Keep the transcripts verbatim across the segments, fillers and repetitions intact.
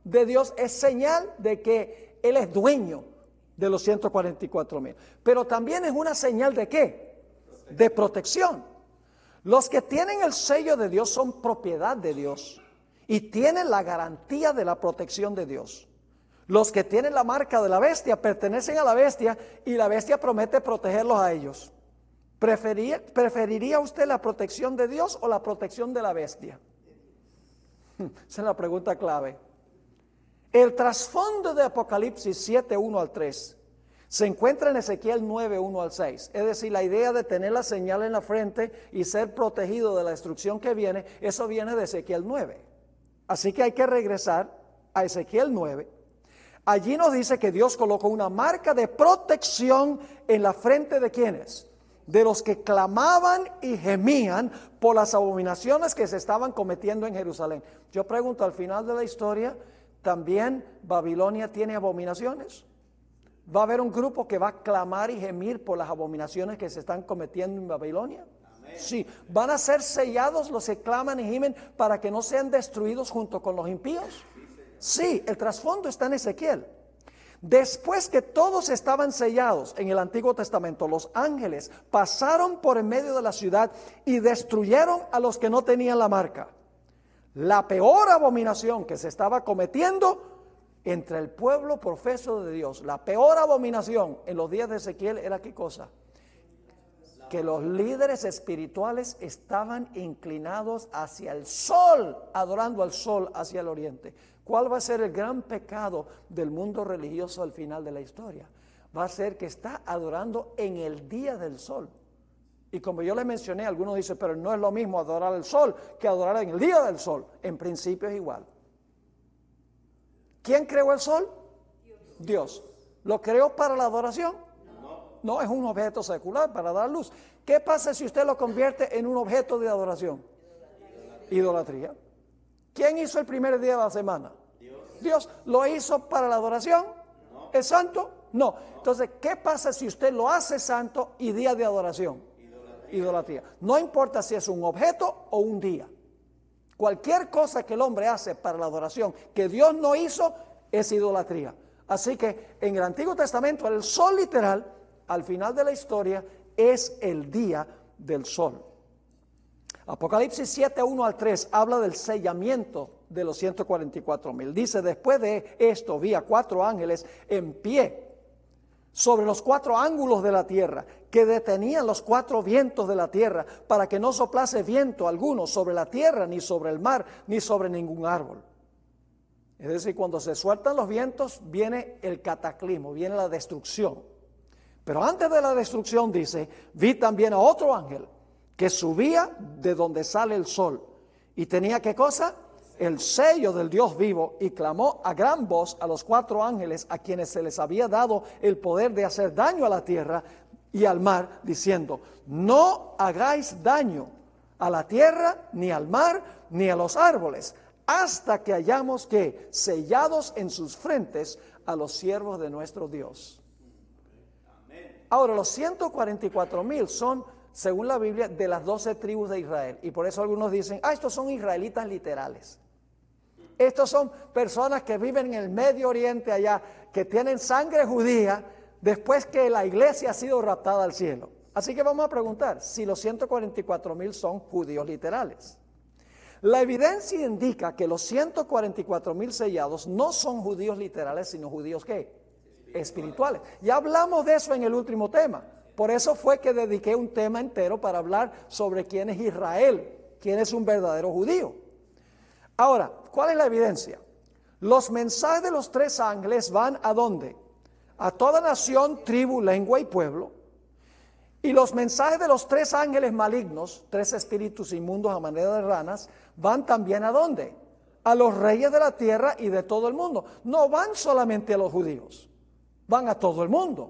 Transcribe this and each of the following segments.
de Dios es señal de que Él es dueño de los ciento cuarenta y cuatro mil. Pero también es una señal de ¿qué? De protección. Los que tienen el sello de Dios son propiedad de Dios y tienen la garantía de la protección de Dios. Los que tienen la marca de la bestia pertenecen a la bestia y la bestia promete protegerlos a ellos. ¿Preferiría, ¿Preferiría usted la protección de Dios o la protección de la bestia? Esa es la pregunta clave. El trasfondo de Apocalipsis siete, uno al tres se encuentra en Ezequiel nueve, uno al seis. Es decir, la idea de tener la señal en la frente y ser protegido de la destrucción que viene, eso viene de Ezequiel nueve. Así que hay que regresar a Ezequiel nueve. Allí nos dice que Dios colocó una marca de protección en la frente de ¿quiénes? De los que clamaban y gemían por las abominaciones que se estaban cometiendo en Jerusalén. Yo pregunto, al final de la historia, ¿también Babilonia tiene abominaciones? ¿Va a haber un grupo que va a clamar y gemir por las abominaciones que se están cometiendo en Babilonia? Amén. Sí. ¿Van a ser sellados los que claman y gimen para que no sean destruidos junto con los impíos? Sí, el trasfondo está en Ezequiel. Después que todos estaban sellados en el Antiguo Testamento, los ángeles pasaron por en medio de la ciudad y destruyeron a los que no tenían la marca. La peor abominación que se estaba cometiendo entre el pueblo profeso de Dios, la peor abominación en los días de Ezequiel era ¿qué cosa? Que los líderes espirituales estaban inclinados hacia el sol, adorando al sol hacia el oriente. ¿Cuál va a ser el gran pecado del mundo religioso al final de la historia? Va a ser que está adorando en el día del sol. Y como yo le mencioné, algunos dicen, pero no es lo mismo adorar al sol que adorar en el día del sol. En principio es igual. ¿Quién creó el sol? Dios. Dios. ¿Lo creó para la adoración? No. No, es un objeto secular para dar luz. ¿Qué pasa si usted lo convierte en un objeto de adoración? Idolatría. Idolatría. ¿Quién hizo el primer día de la semana? Dios. Dios. ¿Lo hizo para la adoración? No. ¿Es santo? No. Entonces, ¿qué pasa si usted lo hace santo y día de adoración? Idolatría. Idolatría. No importa si es un objeto o un día. Cualquier cosa que el hombre hace para la adoración que Dios no hizo es idolatría. Así que en el Antiguo Testamento el sol literal, al final de la historia, es el día del sol. Apocalipsis siete, uno al tres habla del sellamiento de los ciento cuarenta y cuatro mil. Dice, después de esto vi a cuatro ángeles en pie sobre los cuatro ángulos de la tierra, que detenían los cuatro vientos de la tierra, para que no soplase viento alguno sobre la tierra, ni sobre el mar, ni sobre ningún árbol. Es decir, cuando se sueltan los vientos, viene el cataclismo, viene la destrucción. Pero antes de la destrucción, dice, vi también a otro ángel, que subía de donde sale el sol, y tenía ¿qué cosa? El sello del Dios vivo, y clamó a gran voz a los cuatro ángeles a quienes se les había dado el poder de hacer daño a la tierra y al mar, diciendo, no hagáis daño a la tierra, ni al mar, ni a los árboles, hasta que hayamos que sellados en sus frentes a los siervos de nuestro Dios. Ahora, los ciento cuarenta y cuatro mil son, según la Biblia, de las doce tribus de Israel, y por eso algunos dicen, ah, estos son israelitas literales. Estos son personas que viven en el Medio Oriente allá, que tienen sangre judía después que la iglesia ha sido raptada al cielo. Así que vamos a preguntar si los ciento cuarenta y cuatro mil son judíos literales. La evidencia indica que los ciento cuarenta y cuatro mil sellados no son judíos literales, sino judíos ¿qué? Espirituales. Ya hablamos de eso en el último tema. Por eso fue que dediqué un tema entero para hablar sobre quién es Israel, quién es un verdadero judío. Ahora, ¿cuál es la evidencia? Los mensajes de los tres ángeles van ¿a dónde? A toda nación, tribu, lengua y pueblo. Y los mensajes de los tres ángeles malignos, tres espíritus inmundos a manera de ranas, van también ¿a dónde? A los reyes de la tierra y de todo el mundo. No van solamente a los judíos, van a todo el mundo.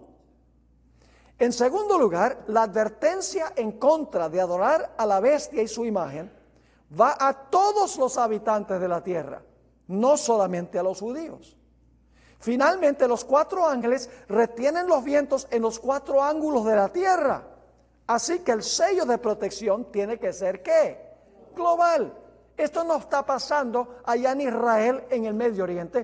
En segundo lugar, la advertencia en contra de adorar a la bestia y su imagen va a todos los habitantes de la tierra, no solamente a los judíos. Finalmente, los cuatro ángeles retienen los vientos en los cuatro ángulos de la tierra. Así que el sello de protección tiene que ser ¿qué? Global. Esto no está pasando allá en Israel, en el Medio Oriente.